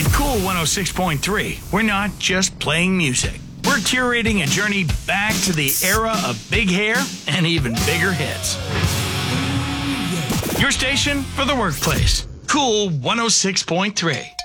At Cool 106.3, we're not just playing music. We're curating a journey back to the era of big hair and even bigger hits. Your station for the workplace. Cool 106.3.